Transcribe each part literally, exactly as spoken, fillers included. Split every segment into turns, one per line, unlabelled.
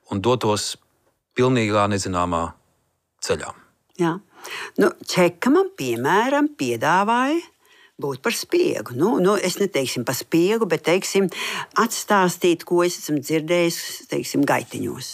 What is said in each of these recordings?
un dotos pilnīgā nezināmā ceļā.
Jā. Nu, Čeka man, piemēram, piedāvāja būt par spiegu. Nu, nu, es neteiksim par spiegu, bet teiksim, atstāstīt, ko es esmu dzirdējis, teiksim, gaitiņos.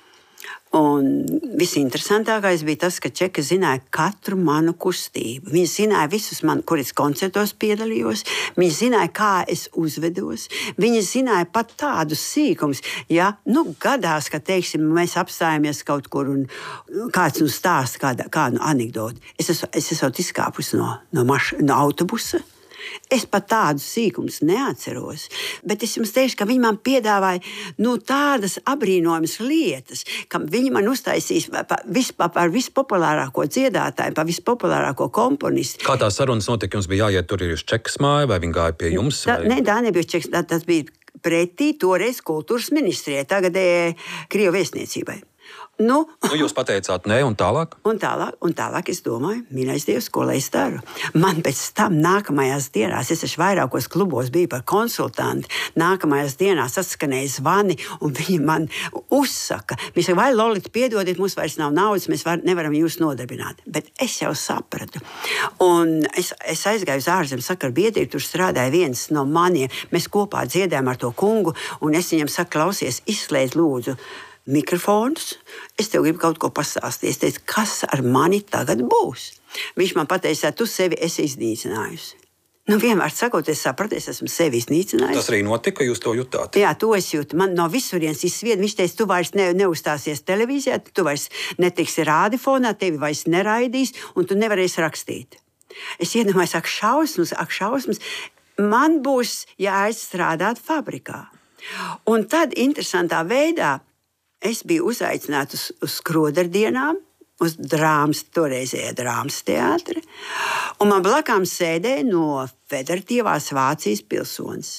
Un visinteresantākais bija tas, ka Čeka zināja katru manu kustību. Viņa zināja visus man, kur es koncertos piedalījos. Viņa zināja, kā es uzvedos. Viņa zināja pat tādus sīkumus. Ja nu, gadās, ka teiksim, mēs apstājamies kaut kur un kāds nu stāsta kādu kā, nu, anekdoti. Es esmu, es esmu izkāpusi no, no, maš, no autobusa. Es pat tādus sīkumus neatceros, bet es jums teikšu, ka viņi man piedāvāja nu, tādas apbrīnojamas lietas, ka viņi man uztaisīs par, vispār, par vispopulārāko dziedātāju, par vispopulārāko komponistu.
Kā tā sarunas notika? Jums bija jāiet tur uz Čekas māju, vai viņi gāja pie jums?
Tā,
vai?
ne, tā nebija Čekas, tā, tas bija pretī toreiz kultūras ministrijai, tagadējai Krievu vēstniecībai. Nu,
nu, jūs pateicāt nē, un tālāk?
Un tālāk, un tālāk es domāju, mīļais Dievs, ko lai es daru. Man pēc tam nākamajās dienās, es taču vairākos klubos biju par konsultanti, nākamajās dienās atskanēja zvani, un viņi man uzsaka. Viņi saka, vai Lolita, piedodiet, mums vairs nav naudas, mēs var, nevaram jūs nodarbināt. Bet es jau sapratu. Un es, es aizgāju uz ārzemju sakaru biedrību, tur strādāja viens no maniem. Mēs kopā dziedājām ar to kungu, un es viņam saku, klausies, izslēdz lūdzu mikrofonus, es tev gribu kaut ko pastāstīt. Es teicu, kas ar mani tagad būs? Viņš man pateica, tu sevi esi iznīcinājusi. Nu, vienmēr sakot, es sapratu, es esmu sevi iznīcinājusi.
Tas arī notika, jūs to jutāt?
Jā, to es jūtu. Man no visurienes izsvied. Viņš teica, tu vairs ne, neuzstāsies televīzijā, tu vairs netiksi rādifonā, tevi vairs neraidīs, un tu nevarēsi rakstīt. Es iedomājos, ak šausmas, ak šausmas, man būs jāaizstrādāt fabrikā. Un tad interesantā veidā es biju uzaicināta uz, uz skroderdienām, uz drāmas, toreizējā drāmas teātri, un man blakām sēdēja no Federatīvās Vācijas pilsonis.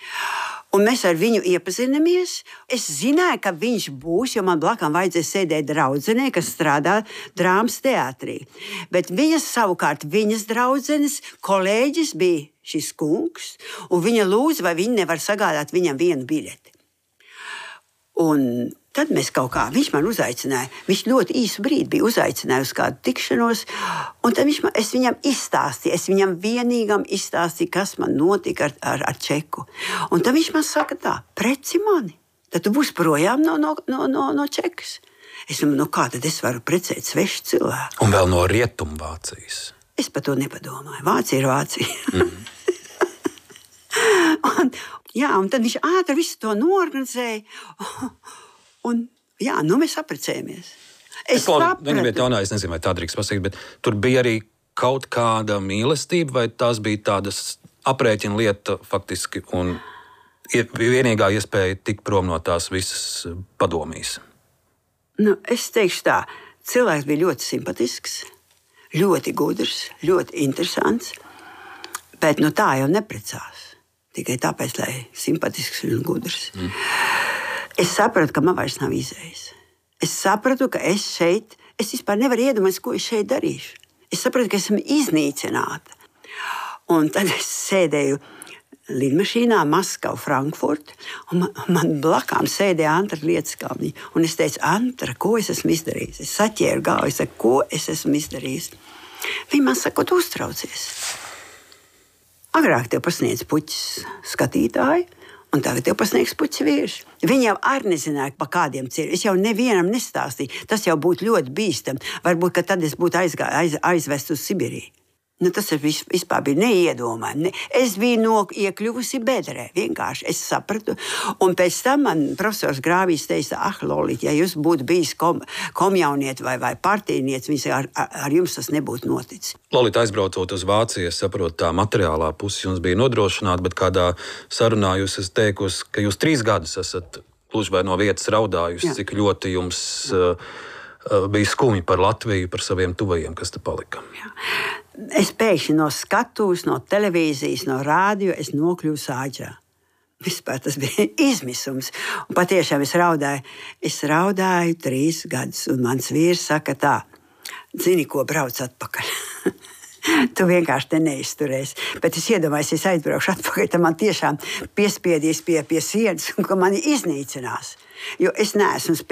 Un mēs ar viņu iepazinamies. Es zināju, ka viņš būs, jo man blakām vajadzēja sēdēt draudzenei, kas strādā drāmas teātrī. Bet viņas savukārt, viņas draudzenes kolēģis bija šis kungs, un viņa lūdza, vai viņi nevar sagādāt viņam vienu biļeti. Un tad mēs kaut kā, viņš man uzaicināja, viņš ļoti īsu brīdi bija uzaicinājis uz kādu tikšanos, un tad viņš man, es viņam izstāstīju, es viņam vienīgam izstāstīju, kas man notika ar, ar, ar Čeku. Un tad viņš man saka tā, preci mani, tad tu būsi projām no, no, no, no, no Čekas. Es domāju, nu kā tad es varu precēt svešu cilvēku?
Un vēl no Rietumvācijas.
Es par to nepadomāju. Vācija ir Vācija. Mm. un, jā, un tad viņš ātri visu to norganizēja. Un, jā, nu mēs apprecējamies. Es,
es sapratu. Viņam jaunā, es nezinu, vai tā drīkst pasakt, bet tur bija arī kaut kāda mīlestība, vai tās bija tādas aprēķina lieta faktiski, un vienīgā iespēja tikt prom no tās visas padomīs?
Nu, es teikšu tā, cilvēks bija ļoti simpatisks, ļoti gudrs, ļoti interesants, bet nu tā jau neprecās. Tikai tāpēc, lai simpatisks un gudrs. Mm. Es sapratu, ka man vairs nav izējas. Es sapratu, ka es šeit, es vispār nevaru iedomāties, ko es šeit darīšu. Es sapratu, ka esmu iznīcināta. Un tad es sēdēju lidmašīnā Maskava, Frankfurta, un man, man blakām sēdēja Antra Lietskalni. Un es teicu, Antra, ko es esmu izdarījis? Es saķēru galvu, es saku, ko es esmu izdarījis? Viņa man saka, tu uztraucies. Agrāk tev pasniedz puķis skatītāji, un tagad tev pasniegs puķis vīrieši. Viņi jau arī nezināja, pa kādiem ceļiem. Es jau nevienam nestāstīju. Tas jau būtu ļoti bīstami. Varbūt, ka tad es būtu aizgā, aiz, aizvest uz Sibiriju. Nu, tas vis, vispār bija neiedomājami. Ne. Es biju no, iekļuvusi bedrē. Vienkārši es sapratu. Un pēc tam man profesors Grāvīs teica, ah, Lolita, ja jūs būtu bijis kom, komjaunieti vai, vai partijnieci, viņš ar, ar, ar jums tas nebūtu noticis.
Lolita, aizbraucot uz Vāciju, es saprotu, tā materiālā puse jums bija nodrošināta, bet kādā sarunā jūs esat teikusi, ka jūs trīs gadus esat gluži vai no vietas raudājusi, cik ļoti jums uh, uh, bija skumji par Latviju, par saviem tuvajiem, kas te palika.
Jā. Es pēkšņi no skatuves, no televīzijas, no rādio, es nokļuvu Sāģā. Vispār tas bija izmisums. Un patiešām es raudāju. Es raudāju trīs gadus, un mans vīrs saka tā, zini, ko brauc atpakaļ. Tu vienkārši te neizturēsi. Bet es iedomājos, es aizbraukšu atpakaļ, tad man tiešām piespiedīs pie, pie sienas, un ka mani iznīcinās. Jo es neesmu spējīgs.